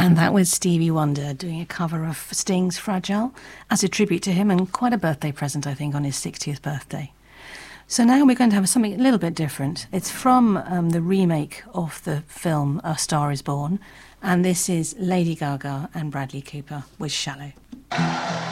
And that was Stevie Wonder doing a cover of Sting's Fragile as a tribute to him, and quite a birthday present, I think, on his 60th birthday. So now we're going to have something a little bit different. It's from the remake of the film A Star is Born, and this is Lady Gaga and Bradley Cooper with Shallow.